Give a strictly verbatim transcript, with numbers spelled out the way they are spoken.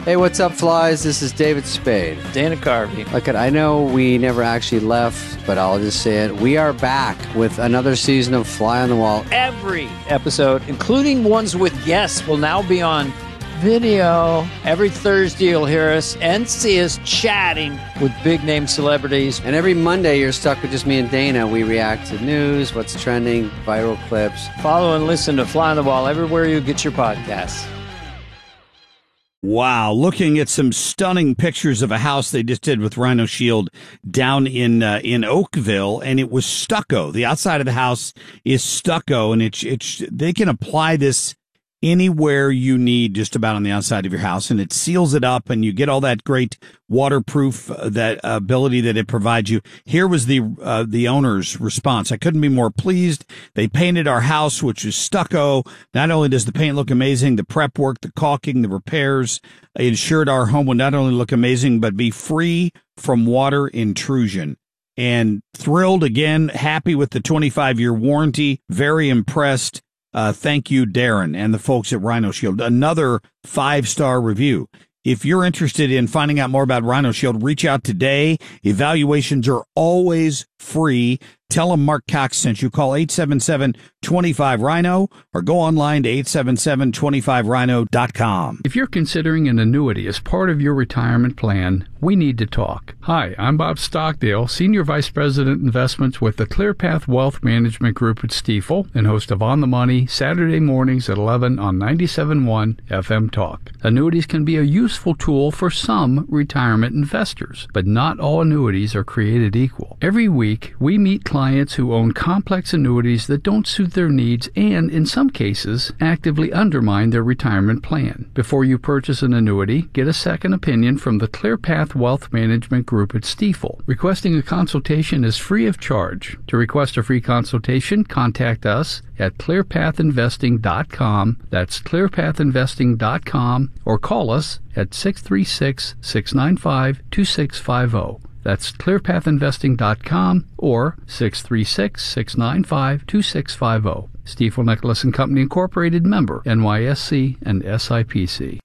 Hey, what's up, flies? This is David Spade. Dana Carvey. Look, I know we never actually left, but I'll just say it. We are back with another season of Fly on the Wall. Every episode, including ones with guests, will now be on video. Every Thursday, you'll hear us and see us chatting with big-name celebrities. And every Monday, you're stuck with just me and Dana. We react to news, what's trending, viral clips. Follow and listen to Fly on the Wall everywhere you get your podcasts. Wow, looking at some stunning pictures of a house they just did with Rhino Shield down in uh, in Oakville, and it was stucco. The outside of the house is stucco, and it's it's they can apply this anywhere you need, just about on the outside of your house, and it seals it up, and you get all that great waterproof uh, that uh, ability that it provides you. Here was the uh, the owner's response. I couldn't be more pleased. They painted our house, which is stucco. Not only does the paint look amazing, the prep work, the caulking, the repairs ensured our home would not only look amazing, but be free from water intrusion. And thrilled again, happy with the twenty-five year warranty, very impressed. Uh, thank you, Darren, and the folks at Rhino Shield. Another five-star review. If you're interested in finding out more about Rhino Shield, reach out today. Evaluations are always free. Tell them Mark Cox sent you. Call eight seven seven, two five, Rhino or go online to eight seven seven, two five rhino dot com. If you're considering an annuity as part of your retirement plan, we need to talk. Hi, I'm Bob Stockdale, Senior Vice President Investments with the ClearPath Wealth Management Group at Stifel and host of On the Money, Saturday mornings at eleven on ninety-seven point one F M Talk. Annuities can be a useful tool for some retirement investors, but not all annuities are created equal. Every week, we meet clients who own complex annuities that don't suit their needs and, in some cases, actively undermine their retirement plan. Before you purchase an annuity, get a second opinion from the ClearPath Wealth Management Group at Stifel. Requesting a consultation is free of charge. To request a free consultation, contact us at clear path investing dot com. That's clear path investing dot com, or call us at six three six, six nine five, two six five zero. That's clear path investing dot com or six three six, six nine five, two six five zero. Stifel Nicholas and Company Incorporated, member N Y S E and S I P C.